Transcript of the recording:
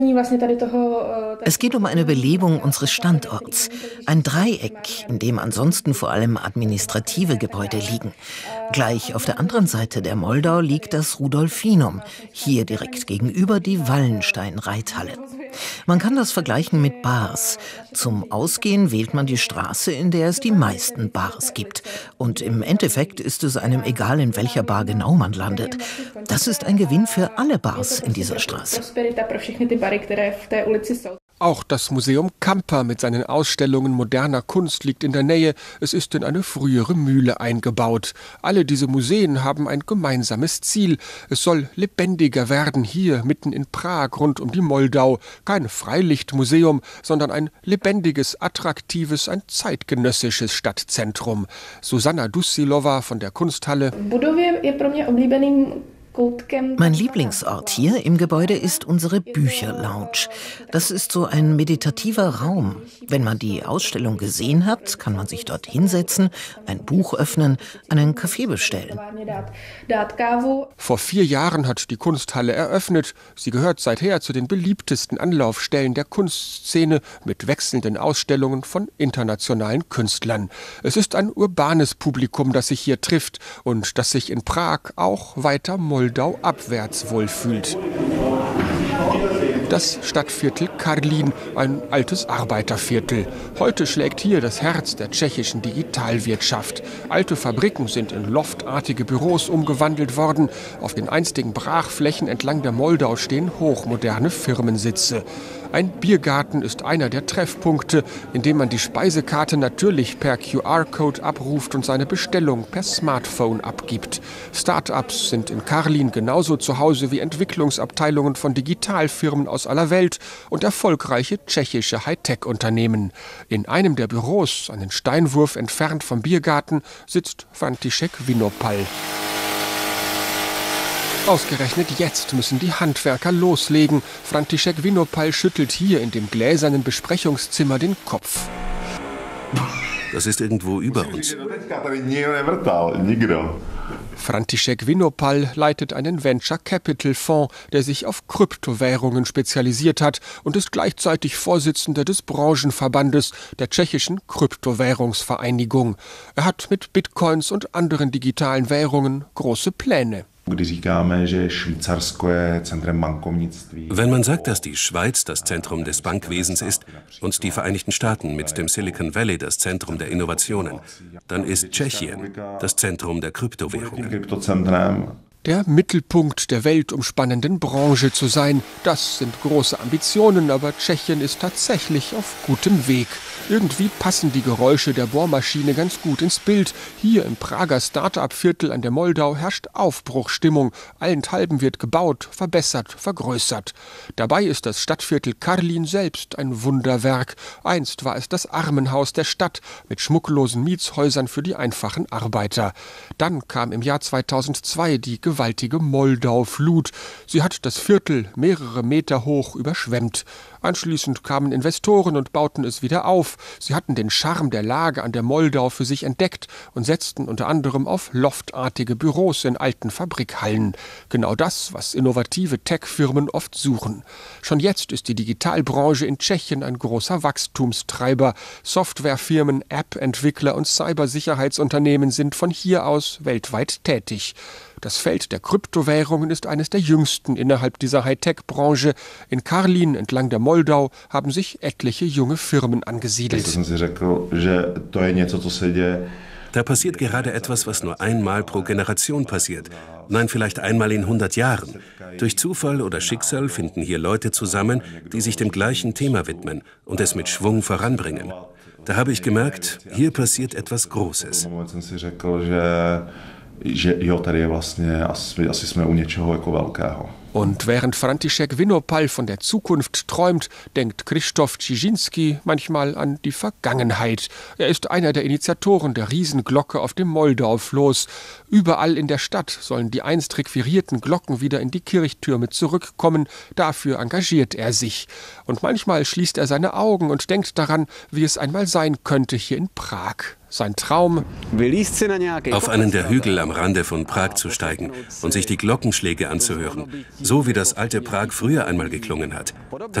Es geht um eine Belebung unseres Standorts. Ein Dreieck, in dem ansonsten vor allem administrative Gebäude liegen. Gleich auf der anderen Seite der Moldau liegt das Rudolfinum. Hier direkt gegenüber die Wallenstein-Reithalle. Man kann das vergleichen mit Bars. Zum Ausgehen wählt man die Straße, in der es die meisten Bars gibt. Und im Endeffekt ist es einem egal, in welcher Bar genau man landet. Das ist ein Gewinn für alle Bars in dieser Straße. Auch das Museum Kamper mit seinen Ausstellungen moderner Kunst liegt in der Nähe. Es ist in eine frühere Mühle eingebaut. Alle diese Museen haben ein gemeinsames Ziel. Es soll lebendiger werden hier mitten in Prag rund um die Moldau. Kein Freilichtmuseum, sondern ein lebendiges, attraktives, ein zeitgenössisches Stadtzentrum. Susanna Dussilova von der Kunsthalle. Mein Lieblingsort hier im Gebäude ist unsere Bücherlounge. Das ist so ein meditativer Raum. Wenn man die Ausstellung gesehen hat, kann man sich dort hinsetzen, ein Buch öffnen, einen Kaffee bestellen. Vor 4 Jahren hat die Kunsthalle eröffnet. Sie gehört seither zu den beliebtesten Anlaufstellen der Kunstszene mit wechselnden Ausstellungen von internationalen Künstlern. Es ist ein urbanes Publikum, das sich hier trifft und das sich in Prag auch weiter Moldau abwärts wohlfühlt. Das Stadtviertel Karlín, ein altes Arbeiterviertel. Heute schlägt hier das Herz der tschechischen Digitalwirtschaft. Alte Fabriken sind in loftartige Büros umgewandelt worden. Auf den einstigen Brachflächen entlang der Moldau stehen hochmoderne Firmensitze. Ein Biergarten ist einer der Treffpunkte, in dem man die Speisekarte natürlich per QR-Code abruft und seine Bestellung per Smartphone abgibt. Start-ups sind in Karlín genauso zu Hause wie Entwicklungsabteilungen von Digitalfirmen aus aller Welt und erfolgreiche tschechische Hightech-Unternehmen. In einem der Büros, einen Steinwurf entfernt vom Biergarten, sitzt František Vinopal. Ausgerechnet jetzt müssen die Handwerker loslegen. František Vinopal schüttelt hier in dem gläsernen Besprechungszimmer den Kopf. Das ist irgendwo über uns. František Vinopal leitet einen Venture-Capital-Fonds, der sich auf Kryptowährungen spezialisiert hat und ist gleichzeitig Vorsitzender des Branchenverbandes der tschechischen Kryptowährungsvereinigung. Er hat mit Bitcoins und anderen digitalen Währungen große Pläne. Wenn man sagt, dass die Schweiz das Zentrum des Bankwesens ist und die Vereinigten Staaten mit dem Silicon Valley das Zentrum der Innovationen, dann ist Tschechien das Zentrum der Kryptowährungen. Der Mittelpunkt der weltumspannenden Branche zu sein, das sind große Ambitionen, aber Tschechien ist tatsächlich auf gutem Weg. Irgendwie passen die Geräusche der Bohrmaschine ganz gut ins Bild. Hier im Prager Start-up-Viertel an der Moldau herrscht Aufbruchstimmung. Allenthalben wird gebaut, verbessert, vergrößert. Dabei ist das Stadtviertel Karlín selbst ein Wunderwerk. Einst war es das Armenhaus der Stadt mit schmucklosen Mietshäusern für die einfachen Arbeiter. Dann kam im Jahr 2002 die gewaltige Moldau-Flut. Sie hat das Viertel mehrere Meter hoch überschwemmt. Anschließend kamen Investoren und bauten es wieder auf. Sie hatten den Charme der Lage an der Moldau für sich entdeckt und setzten unter anderem auf loftartige Büros in alten Fabrikhallen. Genau das, was innovative Tech-Firmen oft suchen. Schon jetzt ist die Digitalbranche in Tschechien ein großer Wachstumstreiber. Softwarefirmen, App-Entwickler und Cybersicherheitsunternehmen sind von hier aus weltweit tätig. Das Feld der Kryptowährungen ist eines der jüngsten innerhalb dieser Hightech-Branche. In Karlín entlang der Moldau haben sich etliche junge Firmen angesiedelt. Da passiert gerade etwas, was nur einmal pro Generation passiert. Nein, vielleicht einmal in 100 Jahren. Durch Zufall oder Schicksal finden hier Leute zusammen, die sich dem gleichen Thema widmen und es mit Schwung voranbringen. Da habe ich gemerkt, hier passiert etwas Großes. Und während František Vinopal von der Zukunft träumt, denkt Krzysztof Cieszynski manchmal an die Vergangenheit. Er ist einer der Initiatoren der Riesenglocke auf dem Moldau-Floß. Überall in der Stadt sollen die einst requirierten Glocken wieder in die Kirchtürme zurückkommen. Dafür engagiert er sich. Und manchmal schließt er seine Augen und denkt daran, wie es einmal sein könnte hier in Prag. Sein Traum, auf einen der Hügel am Rande von Prag zu steigen und sich die Glockenschläge anzuhören. So wie das alte Prag früher einmal geklungen hat.